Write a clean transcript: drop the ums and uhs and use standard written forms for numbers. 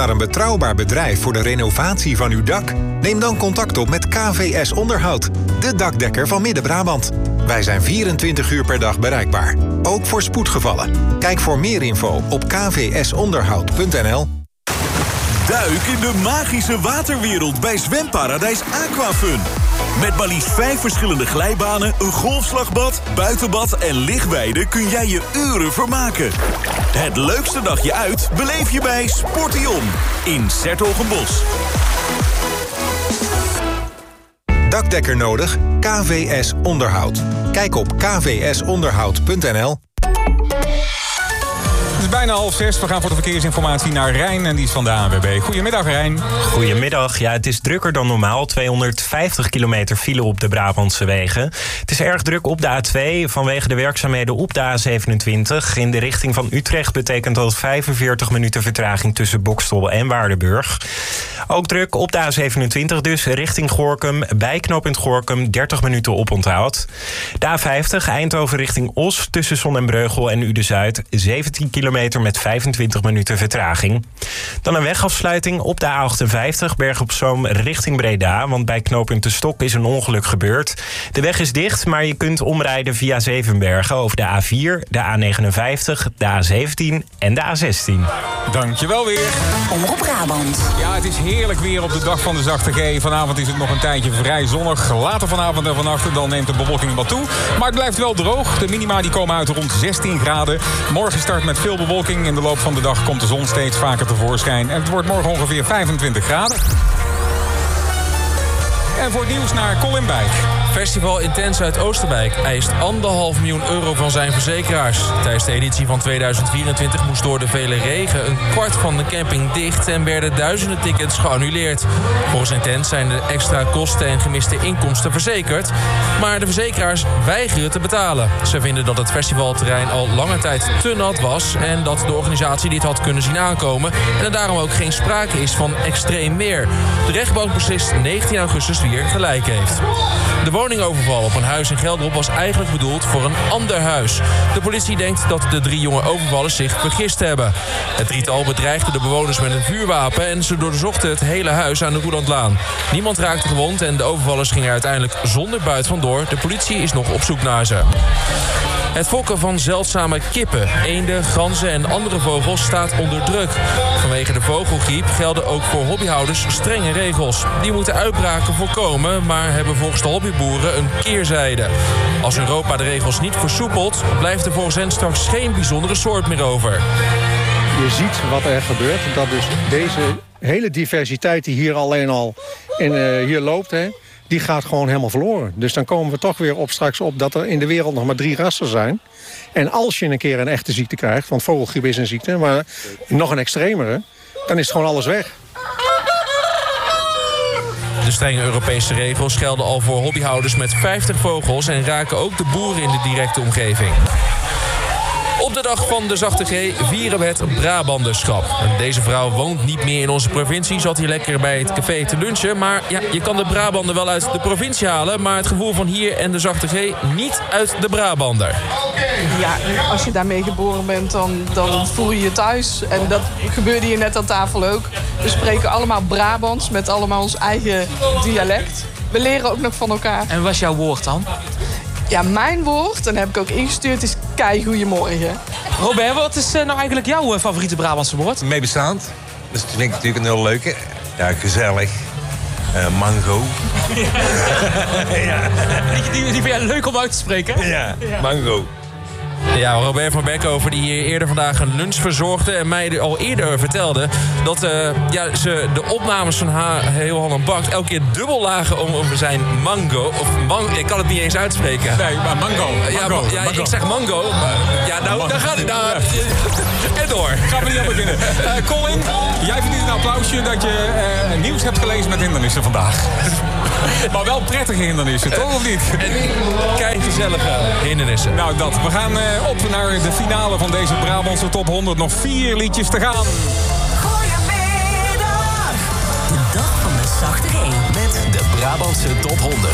naar een betrouwbaar bedrijf voor de renovatie van uw dak? Neem dan contact op met KVS Onderhoud, de dakdekker van Midden-Brabant. Wij zijn 24 uur per dag bereikbaar, ook voor spoedgevallen. Kijk voor meer info op kvsonderhoud.nl. Duik in de magische waterwereld bij Zwemparadijs Aquafun. Met maar liefst 5 verschillende glijbanen, een golfslagbad, buitenbad en lichtweide kun jij je uren vermaken. Het leukste dagje uit beleef je bij Sportion in 's-Hertogenbosch. Dakdekker nodig? KVS Onderhoud. Kijk op kvsonderhoud.nl. Het is bijna 5:30. We gaan voor de verkeersinformatie naar Rijn en die is van de ANWB. Goedemiddag, Rijn. Goedemiddag. Ja, het is drukker dan normaal. 250 kilometer file op de Brabantse wegen. Het is erg druk op de A2 vanwege de werkzaamheden op de A27. In de richting van Utrecht betekent dat 45 minuten vertraging tussen Boxtel en Waardenburg. Ook druk op de A27 dus richting Gorinchem. Bij knooppunt Gorinchem 30 minuten oponthoud. De A50 Eindhoven richting Os tussen Zon en Breugel en Uden-Zuid 17 kilometer met 25 minuten vertraging. Dan een wegafsluiting op de A58 Berg op Zoom richting Breda, want bij knooppunt De Stok is een ongeluk gebeurd. De weg is dicht, maar je kunt omrijden via Zevenbergen over de A4, de A59, de A17 en de A16. Dankjewel weer. Omroep Brabant. Ja, het is heerlijk weer op de dag van de zachte G. Vanavond is het nog een tijdje vrij zonnig. Later vanavond en vannacht dan neemt de bewolking wat toe. Maar het blijft wel droog. De minima die komen uit rond 16 graden. Morgen start met veel bewolking. In de loop van de dag komt de zon steeds vaker tevoorschijn. En het wordt morgen ongeveer 25 graden. En voor het nieuws naar Colin Bijk. Festival Intens uit Oosterwijk eist €1,5 miljoen van zijn verzekeraars. Tijdens de editie van 2024 moest door de vele regen een kwart van de camping dicht en werden duizenden tickets geannuleerd. Volgens Intens zijn de extra kosten en gemiste inkomsten verzekerd, maar de verzekeraars weigeren te betalen. Ze vinden dat het festivalterrein al lange tijd te nat was en dat de organisatie dit had kunnen zien aankomen en er daarom ook geen sprake is van extreem weer. De rechtbank beslist 19 augustus wie er gelijk heeft. De woningoverval op een huis in Gelderop was eigenlijk bedoeld voor een ander huis. De politie denkt dat de 3 jonge overvallers zich vergist hebben. Het drietal bedreigde de bewoners met een vuurwapen en ze doorzochten het hele huis aan de Roelandlaan. Niemand raakte gewond en de overvallers gingen uiteindelijk zonder buit vandoor. De politie is nog op zoek naar ze. Het fokken van zeldzame kippen, eenden, ganzen en andere vogels staat onder druk. Vanwege de vogelgriep gelden ook voor hobbyhouders strenge regels. Die moeten uitbraken voorkomen, maar hebben volgens de hobbyboeren een keerzijde. Als Europa de regels niet versoepelt, blijft er volgens hen straks geen bijzondere soort meer over. Je ziet wat er gebeurt, dat dus deze hele diversiteit die hier alleen al hier loopt, hè, die gaat gewoon helemaal verloren. Dus dan komen we toch weer straks op dat er in de wereld nog maar 3 rassen zijn. En als je een keer een echte ziekte krijgt, want vogelgriep is een ziekte, maar nog een extremere, dan is gewoon alles weg. De strenge Europese regels gelden al voor hobbyhouders met 50 vogels en raken ook de boeren in de directe omgeving. Op de dag van de zachte G vieren we het Brabanderschap. En deze vrouw woont niet meer in onze provincie, zat hier lekker bij het café te lunchen. Maar ja, je kan de Brabander wel uit de provincie halen, maar het gevoel van hier en de zachte G niet uit de Brabander. Ja, als je daarmee geboren bent, dan voel je je thuis. En dat gebeurde hier net aan tafel ook. We spreken allemaal Brabants met allemaal ons eigen dialect. We leren ook nog van elkaar. En wat is jouw woord dan? Ja, mijn woord, en dat heb ik ook ingestuurd, is kei goeiemorgen. Robert, wat is nou eigenlijk jouw favoriete Brabantse woord? Meebestaand. Dus dat vind ik natuurlijk een heel leuke. Ja, gezellig. Mango. Ja. Die vind jij leuk om uit te spreken? Ja, mango. Ja, Robert van Beckhoven die hier eerder vandaag een lunch verzorgde en mij al eerder vertelde dat ze de opnames van Heel Holland Bakt elke keer dubbel lagen over zijn mango. Ik kan het niet eens uitspreken. Nee, maar mango. Mango. Ik zeg mango. Ja, nou, daar gaat het. En door. Gaan we niet aan beginnen. Colin, jij verdient een applausje dat je nieuws hebt gelezen met hindernissen vandaag. Maar wel prettige hindernissen, toch of niet? Kijk, gezellige hindernissen. Nou, dat. We gaan op naar de finale van deze Brabantse Top 100. Nog 4 liedjes te gaan. Goedemiddag. De dag van de zachte G. Met de Brabantse Top 100.